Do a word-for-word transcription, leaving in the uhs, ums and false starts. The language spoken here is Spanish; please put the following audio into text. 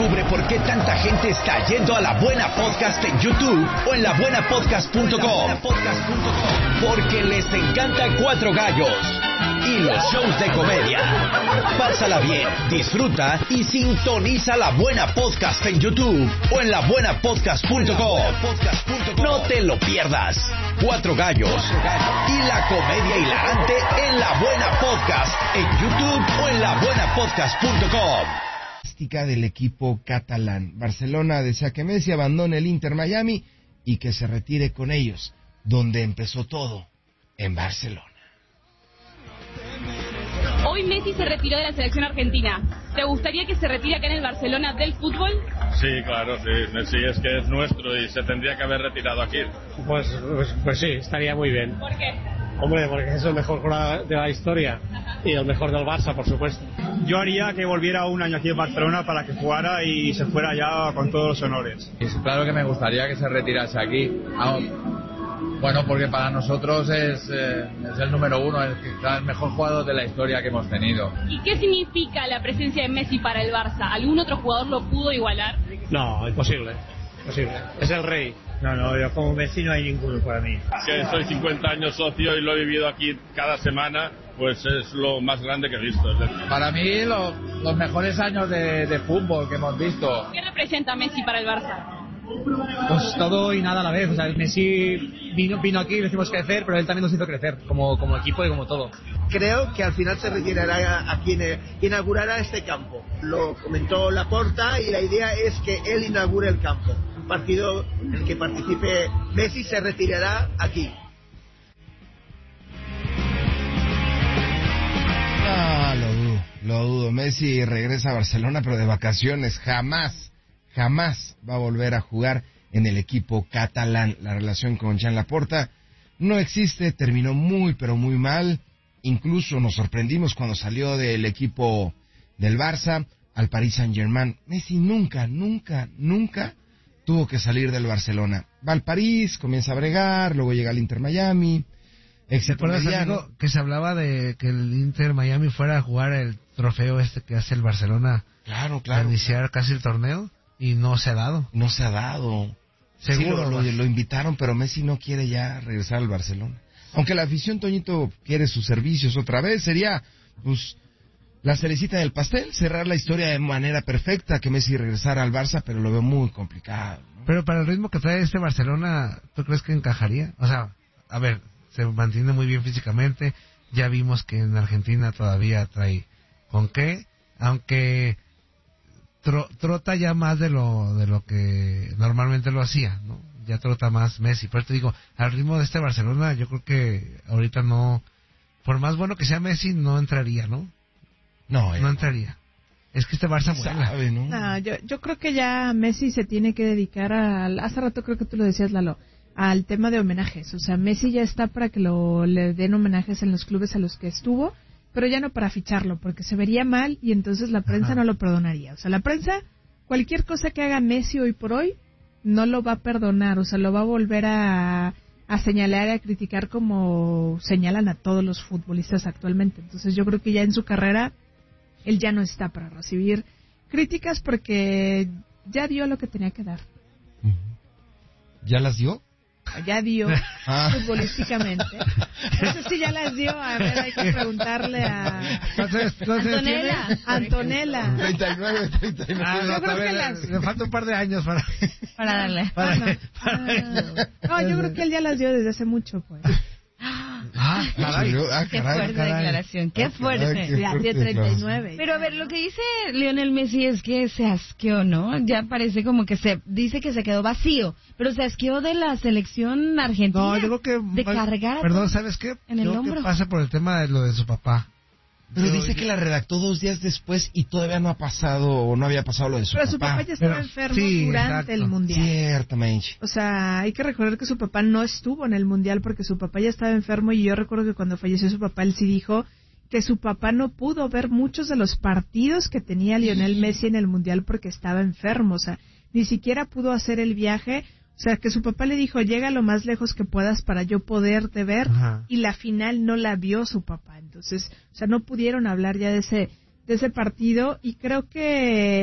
Descubre por qué tanta gente está yendo a La Buena Podcast en YouTube o en la buena podcast punto com. Porque les encanta Cuatro Gallos y los shows de comedia. Pásala bien, disfruta y sintoniza La Buena Podcast en YouTube o en la buena podcast punto com. No te lo pierdas. Cuatro Gallos y la comedia hilarante en La Buena Podcast en YouTube o en la buena podcast punto com. Del equipo catalán. Barcelona desea que Messi abandone el Inter Miami y que se retire con ellos, donde empezó todo, en Barcelona. Hoy Messi se retiró de la selección argentina. ¿Te gustaría que se retire acá en el Barcelona del fútbol? Sí, claro, sí. Messi es que es nuestro y se tendría que haber retirado aquí. Pues, pues, pues sí, estaría muy bien. ¿Por qué? Hombre, porque es el mejor jugador de la historia. Ajá. Y el mejor del Barça, por supuesto. Yo haría que volviera un año aquí en Barcelona para que jugara y se fuera ya con todos los honores. Claro que me gustaría que se retirase aquí. Bueno, porque para nosotros es, eh, es el número uno, es el mejor jugador de la historia que hemos tenido. ¿Y qué significa la presencia de Messi para el Barça? ¿Algún otro jugador lo pudo igualar? No, imposible. Imposible. Es el rey. No, no, yo como Messi no hay ninguno para mí. Que soy cincuenta años socio y lo he vivido aquí cada semana, pues es lo más grande que he visto. Para mí, lo, los mejores años de, de fútbol que hemos visto. ¿Qué representa Messi para el Barça? Pues todo y nada a la vez. O sea, Messi vino, vino aquí y lo hicimos crecer, pero él también nos hizo crecer, como, como equipo y como todo. Creo que al final se retirará a quien inaugurará este campo. Lo comentó Laporta y la idea es que él inaugure el campo. Un partido en el que participe Messi se retirará aquí. Ah, lo dudo, lo dudo. Messi regresa a Barcelona, pero de vacaciones. Jamás, jamás va a volver a jugar en el equipo catalán. La relación con Joan Laporta no existe, terminó muy, pero muy mal. Incluso nos sorprendimos cuando salió del equipo del Barça al Paris Saint-Germain. Messi nunca, nunca, nunca tuvo que salir del Barcelona. Va al París, comienza a bregar, luego llega al Inter Miami. ¿Te acuerdas, amigo, que se hablaba de que el Inter Miami fuera a jugar el trofeo este que hace el Barcelona? Claro, claro. A iniciar claro. casi el torneo y no se ha dado. No se ha dado. Seguro. Sí, lo, lo, lo invitaron, pero Messi no quiere ya regresar al Barcelona. Aunque la afición, Toñito, quiere sus servicios otra vez, sería, pues, la cerecita del pastel, cerrar la historia de manera perfecta, que Messi regresara al Barça, pero lo veo muy complicado, ¿no? Pero para el ritmo que trae este Barcelona, ¿tú crees que encajaría? O sea, a ver, se mantiene muy bien físicamente, ya vimos que en Argentina todavía trae con qué, aunque tro, trota ya más de lo de lo que normalmente lo hacía, ¿no? Ya trota más Messi. Por eso te digo, al ritmo de este Barcelona, yo creo que ahorita no, por más bueno que sea Messi, no entraría, ¿no? No, eh, no entraría. Es que este Barça vuela. Sabe, ¿no? No, yo, yo creo que ya Messi se tiene que dedicar al, hace rato creo que tú lo decías, Lalo, al tema de homenajes. O sea, Messi ya está para que lo le den homenajes en los clubes a los que estuvo, pero ya no para ficharlo, porque se vería mal y entonces la prensa Ajá. no lo perdonaría. O sea, la prensa, cualquier cosa que haga Messi hoy por hoy, no lo va a perdonar, o sea, lo va a volver a, a señalar y a criticar como señalan a todos los futbolistas actualmente. Entonces yo creo que ya en su carrera él ya no está para recibir críticas porque ya dio lo que tenía que dar. ¿Ya las dio? Ya dio, ah. futbolísticamente. No sé si ya las dio, a ver, hay que preguntarle a Antonella. Antonella. treinta y nueve, treinta y nueve. Ah, no, yo creo que le, las... le falta un par de años para... Para darle. Para, ah, no. para... Ah. no, yo creo que él ya las dio desde hace mucho, pues. Ah, caray. Ah, qué caray, fuerte caray. declaración, qué ah, fuerte. Caray, qué ya tiene treinta y nueve. Pero a ver, lo que dice Lionel Messi es que se asqueó, ¿no? Ya parece como que se dice que se quedó vacío, pero se asqueó de la selección argentina. No, yo creo que... De cargar a Perdón, ¿sabes qué? En el yo hombro. creo que pasa por el tema de lo de su papá. Pero Yo, dice yo... que la redactó dos días después y todavía no ha pasado o no había pasado lo de su Pero papá. su papá ya estaba Pero, enfermo sí, durante exacto. el Mundial. Ciertamente. O sea, hay que recordar que su papá no estuvo en el Mundial porque su papá ya estaba enfermo y yo recuerdo que cuando falleció su papá él sí dijo que su papá no pudo ver muchos de los partidos que tenía Lionel Messi en el Mundial porque estaba enfermo. O sea, ni siquiera pudo hacer el viaje. O sea, que su papá le dijo, llega lo más lejos que puedas para yo poderte ver. Ajá. Y la final no la vio su papá. Entonces, o sea, no pudieron hablar ya de ese, de ese partido y creo que